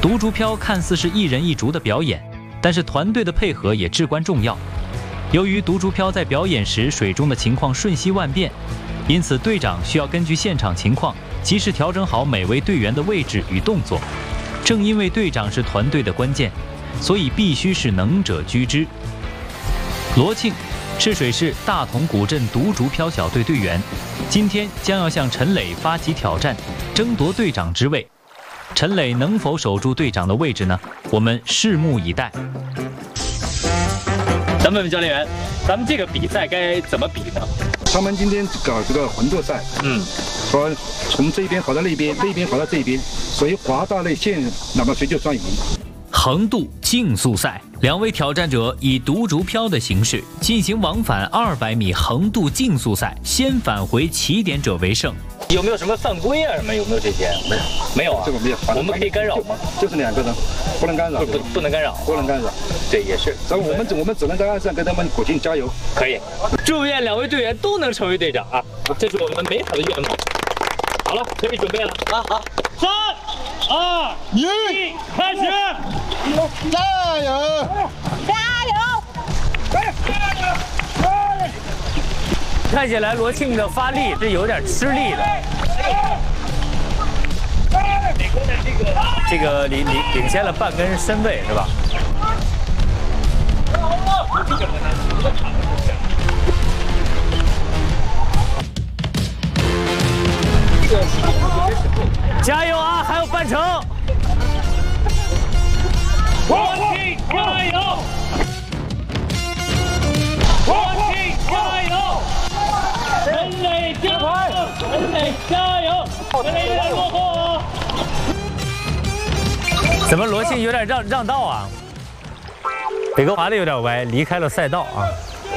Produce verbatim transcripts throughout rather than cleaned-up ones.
独竹飘看似是一人一竹的表演，但是团队的配合也至关重要。由于独竹飘在表演时水中的情况瞬息万变，因此队长需要根据现场情况，及时调整好每位队员的位置与动作。正因为队长是团队的关键，所以必须是能者居之。罗庆，赤水市大同古镇独竹飘小队队员，今天将要向陈磊发起挑战，争夺队长之位。陈磊能否守住队长的位置呢？我们拭目以待。咱们问问教练员，咱们这个比赛该怎么比呢？ 他们今天搞这个横渡赛，嗯，说从这边滑到那边，那边滑到这边，谁滑到那线，那么谁就算赢。 横渡竞速赛，两位挑战者以独竹飘的形式进行往返二百米横渡竞速赛，先返回起点者为胜。有没有什么犯规啊？什么有没有这些？没有，没有啊，这个没有。我们可以干扰吗？ 就, 就是两个人，不能干扰， 不不不能干扰， 不能干扰。 对，也是。 所以我们我们只能在岸上跟他们鼓劲加油。 可以，祝愿两位队员都能成为队长啊！这是我们美好的愿望。好了，可以准备了啊！好，三、二、一，开始！ 加油！ 加油！ 看起来罗庆的发力是有点吃力的。这个领领领先了半根身位是吧？加油啊！还有半程。罗庆加油！罗庆加油！陈磊加油！陈磊加油！陈磊有点落后啊！怎么罗庆有点让让道啊？北哥滑的有点歪，离开了赛道啊。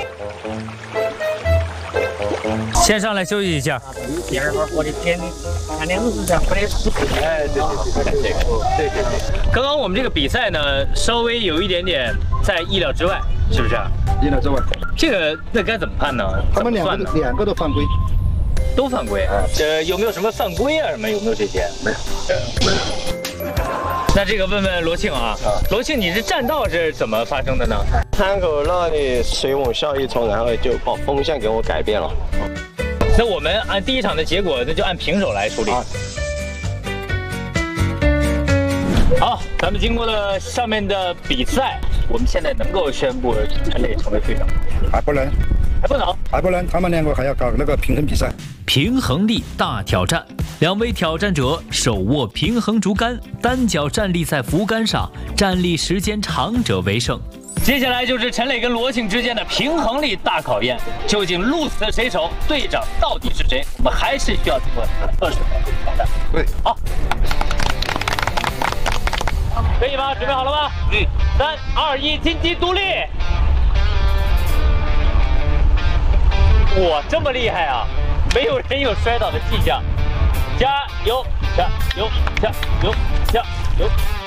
先上来休息一下。 第二会儿我的天，看两个是这样，我的是。 哎，对对对，这个，对对对。刚刚我们这个比赛呢，稍微有一点点在意料之外，是不是？ 意料之外。 这个那该怎么判呢？ 他们两个两个都犯规， 都犯规啊？这有没有什么犯规啊？什么有没有这些？ 没有。 那这个问问罗庆啊，罗庆，你这占道是怎么发生的呢？ 滩口那里水往下一冲，然后就把风向给我改变了。 那我们按第一场的结果，那就按平手来处理。好，咱们经过了上面的比赛，我们现在能够宣布陈磊成为队长？ 还不能， 还不能， 还不能，他们两个还要搞那个平衡比赛。 平衡力大挑战，两位挑战者手握平衡竹竿，单脚站立在扶杆上，站立时间长者为胜。接下来就是陈磊跟罗庆之间的平衡力大考验，究竟鹿死谁手，队长到底是谁？我们还是需要经过测试来挑战。 对， 好，可以吧？准备好了吗？嗯。三、二、一，金鸡独立！哇，这么厉害啊！没有人有摔倒的迹象。加油！加油！加油！加油！